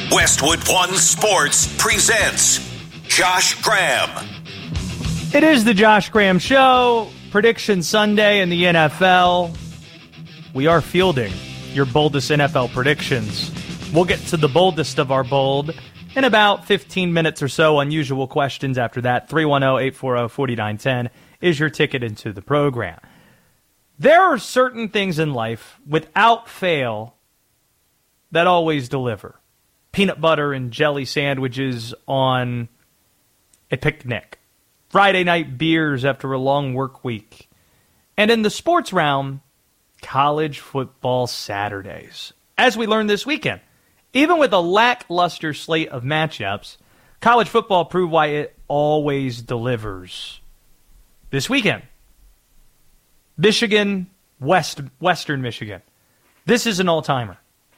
Westwood One Sports presents Josh Graham. It is the Josh Graham Show, Prediction Sunday in the NFL. We are fielding your boldest NFL predictions. We'll get to the boldest of our bold in about 15 minutes or so. Unusual questions after that. 310-840-4910 is your ticket into the program. There are certain things in life, without fail, that always deliver. Peanut butter and jelly sandwiches on a picnic. Friday night beers after a long work week. And in the sports realm, college football Saturdays. As we learned this weekend, even with a lackluster slate of matchups, college football proved why it always delivers. This weekend, Michigan, Western Michigan. This is an all-timer.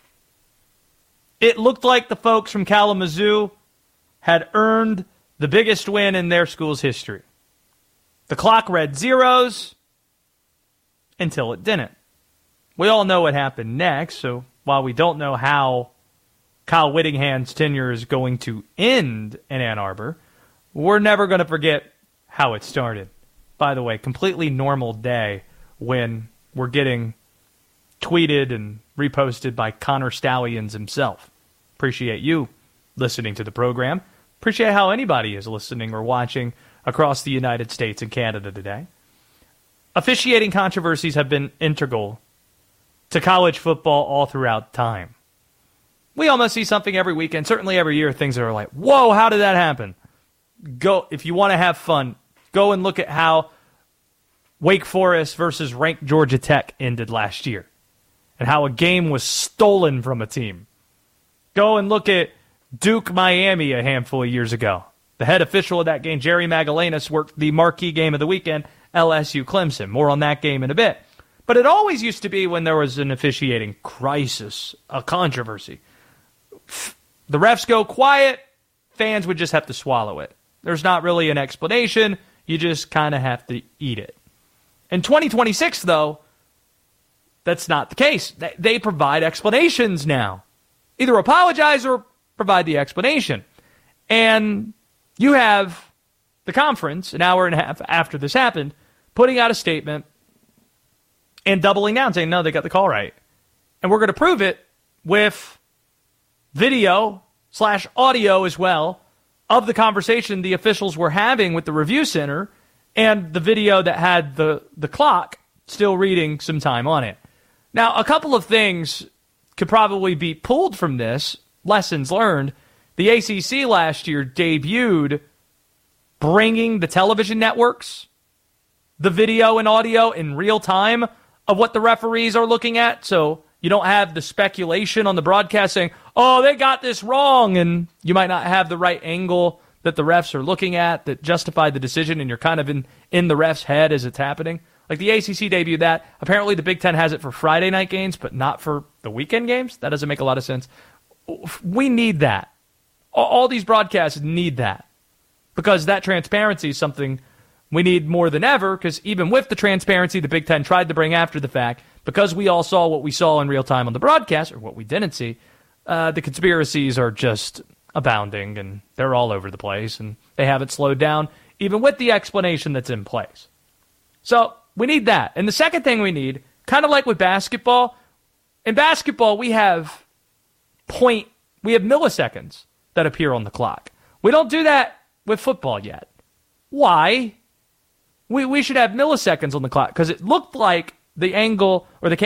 It looked like the folks from Kalamazoo had earned the biggest win in their school's history. The clock read zeros until it didn't. We all know what happened next, so while we don't know how Kyle Whittingham's tenure is going to end in Ann Arbor, we're never going to forget how it started. By the way, completely normal day when we're getting tweeted and reposted by Connor Stallions himself. Appreciate you listening to the program. Appreciate how anybody is listening or watching across the United States and Canada today. Officiating controversies have been integral to college football all throughout time. We almost see something every weekend, certainly every year, things that are like, whoa, how did that happen? Go, if you want to have fun, go and look at how Wake Forest versus ranked Georgia Tech ended last year and how a game was stolen from a team. Go and look at Duke-Miami a handful of years ago. The head official of that game, Jerry Magallanes, worked the marquee game of the weekend, LSU-Clemson. More on that game in a bit. But it always used to be when there was an officiating crisis, a controversy. The refs go quiet, fans would just have to swallow it. There's not really an explanation. You just kind of have to eat it. In 2026, though, that's not the case. They provide explanations now. Either apologize or provide the explanation. And you have the conference, an hour and a half after this happened, putting out a statement and doubling down, saying, no, they got the call right. And we're going to prove it with video/audio as well of the conversation the officials were having with the review center and the video that had the clock still reading some time on it. Now, a couple of things could probably be pulled from this, lessons learned. The ACC last year debuted bringing the television networks the video and audio in real time of what the referees are looking at, so you don't have the speculation on the broadcast saying, oh, they got this wrong, and you might not have the right angle that the refs are looking at that justify the decision, and you're kind of in the ref's head as it's happening. Like the ACC debuted that. Apparently the Big Ten has it for Friday night games, but not for the weekend games. That doesn't make a lot of sense. We need that. All these broadcasts need that because that transparency is something we need more than ever, because even with the transparency the Big Ten tried to bring after the fact, because we all saw what we saw in real time on the broadcast, or what we didn't see, the conspiracies are just abounding, and they're all over the place, and they haven't slowed down, even with the explanation that's in place. So we need that. And the second thing we need, kind of like with basketball, in basketball we have milliseconds that appear on the clock. We don't do that with football yet. Why? We should have milliseconds on the clock because it looked like the angle or the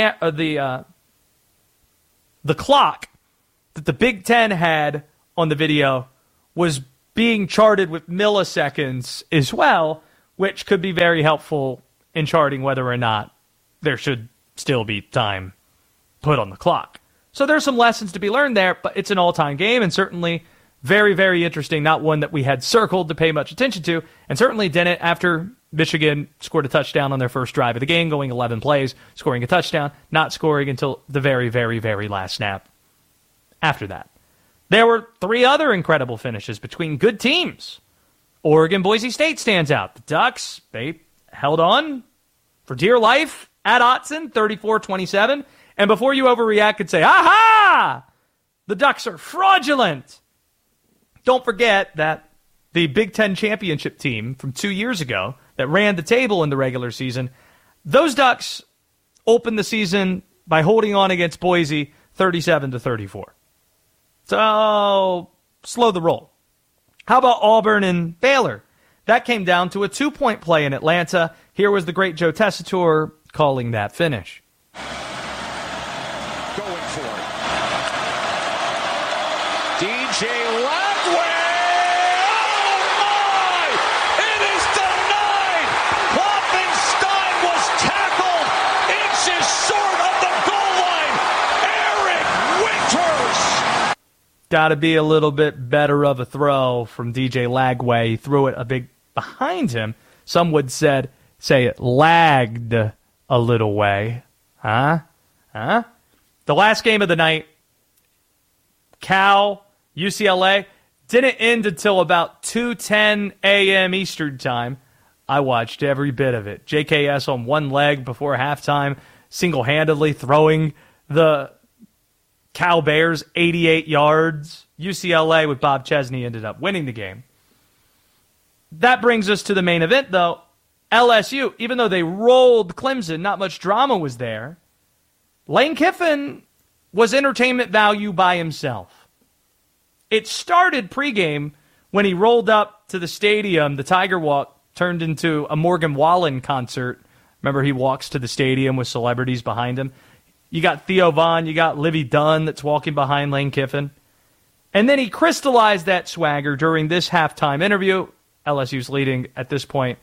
clock that the Big Ten had on the video was being charted with milliseconds as well, which could be very helpful in charting whether or not there should still be time put on the clock. So there's some lessons to be learned there, but it's an all-time game and certainly very, very interesting. Not one that we had circled to pay much attention to, and certainly didn't after Michigan scored a touchdown on their first drive of the game, going 11 plays, scoring a touchdown, not scoring until the very, very, very last snap after that. There were three other incredible finishes between good teams. Oregon, Boise State stands out. The Ducks, they held on for dear life at Autzen, 34-27. And before you overreact and say, aha! The Ducks are fraudulent. Don't forget that the Big Ten championship team from 2 years ago that ran the table in the regular season, those Ducks opened the season by holding on against Boise 37-34. So, slow the roll. How about Auburn and Baylor? That came down to a 2-point play in Atlanta. Here was the great Joe Tessitore calling that finish. Going for it. DJ Lagway! Oh my! It is denied! Klopfenstein was tackled inches short of the goal line. Eric Winters! Got to be a little bit better of a throw from DJ Lagway. He threw it a big behind him. Some would say it lagged a little way. Huh? The last game of the night, Cal, UCLA, didn't end until about 2:10 a.m. Eastern time. I watched every bit of it. JKS on one leg before halftime, single-handedly throwing the Cal Bears 88 yards. UCLA with Bob Chesney ended up winning the game. That brings us to the main event, though. LSU, even though they rolled Clemson, not much drama was there. Lane Kiffin was entertainment value by himself. It started pregame when he rolled up to the stadium. The Tiger Walk turned into a Morgan Wallen concert. Remember, he walks to the stadium with celebrities behind him. You got Theo Vaughn, you got Livy Dunn that's walking behind Lane Kiffin. And then he crystallized that swagger during this halftime interview. LSU's leading at this point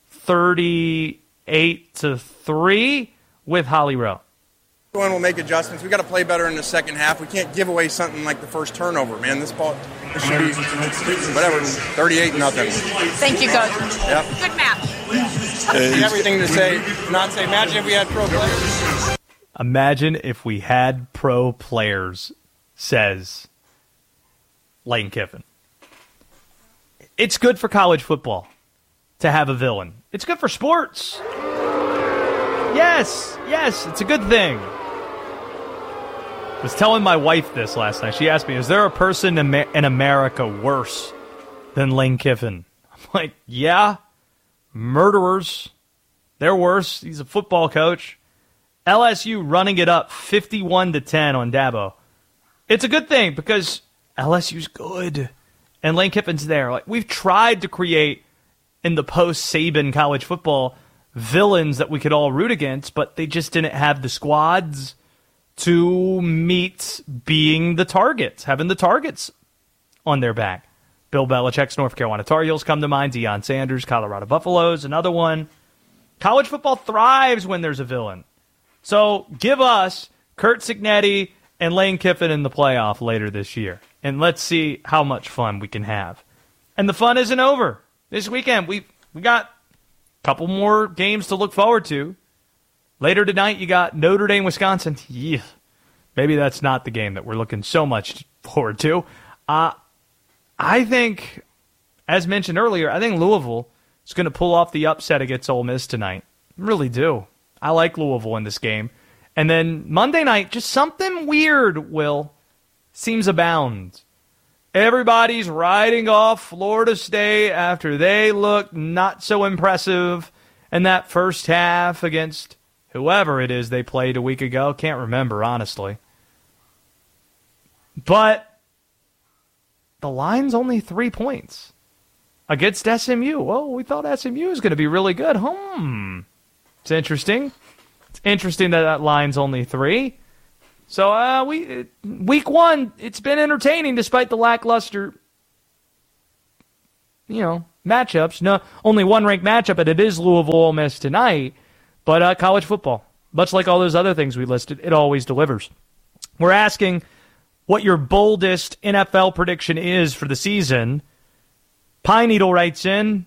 38-3 with Holly Rowe. We'll make adjustments. We got to play better in the second half. We can't give away something like the first turnover, man. This should be whatever, 38-0. Thank you, Coach. Yep. Good match. Everything to say, not say. Imagine if we had pro players. Imagine if we had pro players, says Lane Kiffin. It's good for college football to have a villain. It's good for sports. Yes, it's a good thing. I was telling my wife this last night. She asked me, is there a person in America worse than Lane Kiffin? I'm like, yeah, murderers. They're worse. He's a football coach. LSU running it up 51-10 on Dabo. It's a good thing because LSU's good. And Lane Kiffin's there. Like, we've tried to create in the post-Saban college football villains that we could all root against, but they just didn't have the squads to meet being the targets, having the targets on their back. Bill Belichick's North Carolina Tar Heels come to mind. Deion Sanders, Colorado Buffaloes, another one. College football thrives when there's a villain. So give us Kurt Cignetti and Lane Kiffin in the playoff later this year. And let's see how much fun we can have. And the fun isn't over. This weekend, we got a couple more games to look forward to. Later tonight, you got Notre Dame, Wisconsin. Yeah, maybe that's not the game that we're looking so much forward to. I think, as mentioned earlier, I think Louisville is going to pull off the upset against Ole Miss tonight. I really do. I like Louisville in this game. And then Monday night, just something weird, Will, seems abound. Everybody's riding off Florida State after they looked not so impressive in that first half against whoever it is they played a week ago. Can't remember, honestly. But the line's only 3 points against SMU. Well, we thought SMU was going to be really good. It's interesting. It's interesting that line's only 3. So week one, it's been entertaining despite the lackluster, matchups. No, only one ranked matchup, and it is Louisville Ole Miss tonight. But college football, much like all those other things we listed, it always delivers. We're asking what your boldest NFL prediction is for the season. Pine Needle writes in,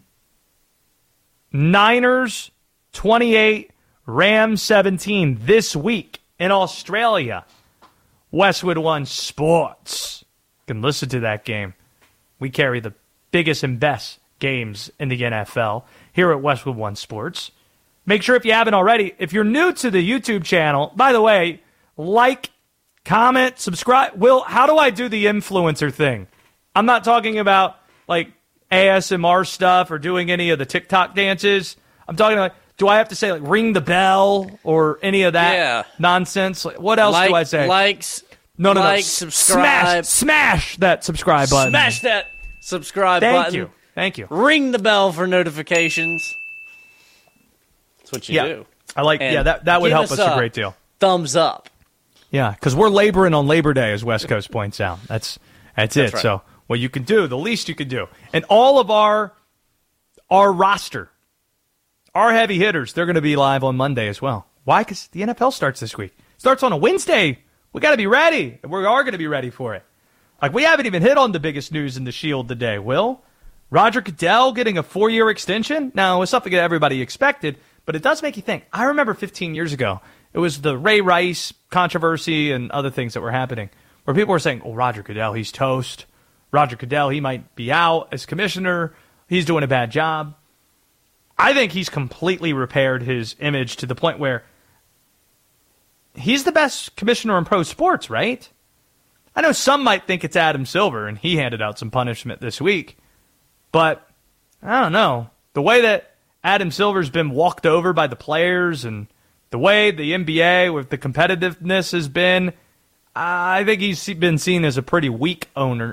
Niners 28, Rams 17 this week in Australia. Westwood One Sports. You can listen to that game. We carry the biggest and best games in the NFL here at Westwood One Sports. Make sure if you haven't already, if you're new to the YouTube channel, by the way, like comment, subscribe. Will, how do I do the influencer thing? I'm not talking about like ASMR stuff or doing any of the TikTok dances. I'm talking like, do I have to say like ring the bell or any of that nonsense? Like, what else do I say? Likes. No. Subscribe. Smash that subscribe button. Smash that subscribe button. Thank you. Ring the bell for notifications. That's what you do. I like. And that would help us a great deal. Thumbs up. Yeah, because we're laboring on Labor Day, as West Coast points out. That's it. Right. So what you can do, the least you can do, and all of our roster, our heavy hitters, they're going to be live on Monday as well. Why? Because the NFL starts this week. Starts on a Wednesday. We got to be ready. We are going to be ready for it. Like, we haven't even hit on the biggest news in the Shield today, Will. Roger Goodell getting a 4-year extension? Now, it was something that everybody expected, but it does make you think. I remember 15 years ago, it was the Ray Rice controversy and other things that were happening, where people were saying, oh, Roger Goodell, he's toast. Roger Goodell, he might be out as commissioner. He's doing a bad job. I think he's completely repaired his image to the point where he's the best commissioner in pro sports, right? I know some might think it's Adam Silver, and he handed out some punishment this week. But, I don't know. The way that Adam Silver's been walked over by the players and the way the NBA with the competitiveness has been, I think he's been seen as a pretty weak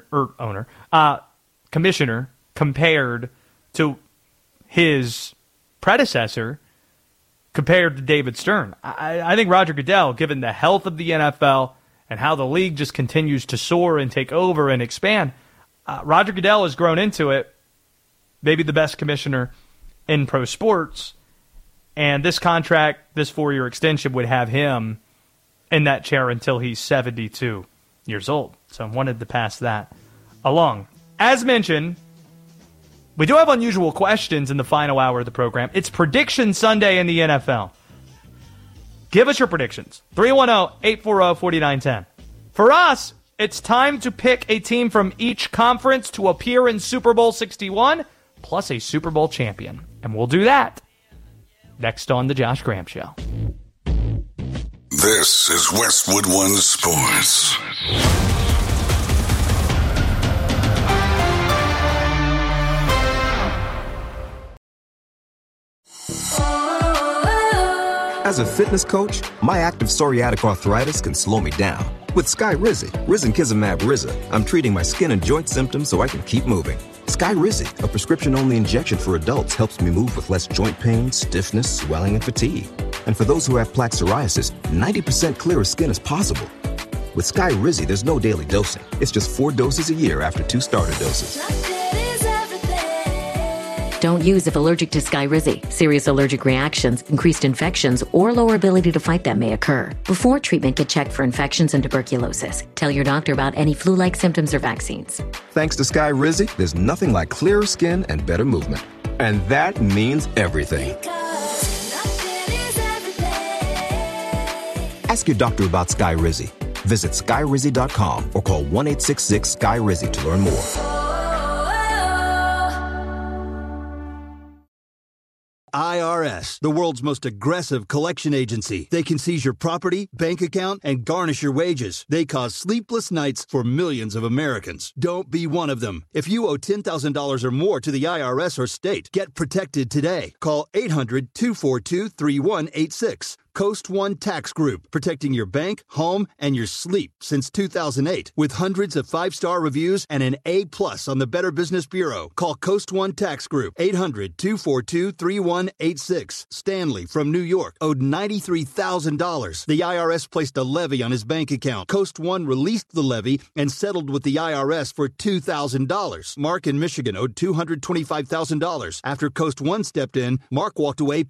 commissioner compared to his predecessor, compared to David Stern. I think Roger Goodell, given the health of the NFL and how the league just continues to soar and take over and expand, Roger Goodell has grown into it, maybe the best commissioner in pro sports, and this contract, this 4-year extension, would have him in that chair until he's 72 years old. So I wanted to pass that along. As mentioned, we do have unusual questions in the final hour of the program. It's Prediction Sunday in the NFL. Give us your predictions. 310-840-4910. For us, it's time to pick a team from each conference to appear in Super Bowl 61, plus a Super Bowl champion. And we'll do that next on The Josh Graham Show. This is Westwood One Sports. As a fitness coach, my active psoriatic arthritis can slow me down. With Skyrizi, risankizumab Riza, I'm treating my skin and joint symptoms so I can keep moving. Skyrizi, a prescription-only injection for adults, helps me move with less joint pain, stiffness, swelling, and fatigue. And for those who have plaque psoriasis, 90% clearer skin is possible. With Skyrizi, there's no daily dosing. It's just 4 doses a year after 2 starter doses. Don't use if allergic to Skyrizi. Serious allergic reactions, increased infections, or lower ability to fight them may occur. Before treatment, get checked for infections and tuberculosis. Tell your doctor about any flu-like symptoms or vaccines. Thanks to Skyrizi, there's nothing like clearer skin and better movement. And that means everything. Ask your doctor about Skyrizi. Visit Skyrizi.com or call 1-866-SKY-RIZI to learn more. IRS, the world's most aggressive collection agency. They can seize your property, bank account, and garnish your wages. They cause sleepless nights for millions of Americans. Don't be one of them. If you owe $10,000 or more to the IRS or state, get protected today. Call 800-242-3186. Coast One Tax Group, protecting your bank, home, and your sleep since 2008. With hundreds of 5-star reviews and an A+ on the Better Business Bureau. Call Coast One Tax Group, 800-242-3186. Stanley from New York owed $93,000. The IRS placed a levy on his bank account. Coast One released the levy and settled with the IRS for $2,000. Mark in Michigan owed $225,000. After Coast One stepped in, Mark walked away